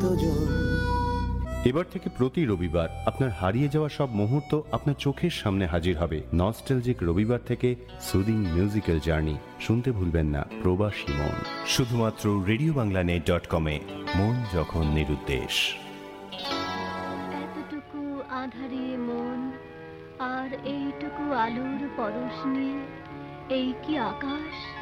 কতজন। এবার থেকে প্রতি রবিবার আপনার হারিয়ে যাওয়া সব মুহূর্ত আপনার চোখের সামনে হাজির হবে। নস্টালজিক রবিবার থেকে সুদিং মিউজিক্যাল জার্নি শুনতে ভুলবেন না। প্রবাসী মন, শুধুমাত্র রেডিওবাংলানেট.কমে। মন যখন নিরুদ্দেশ। এতটুকু আঁধারে মন আর এইটুকু আলোর পরশ নিয়ে, এই কি আকাশ!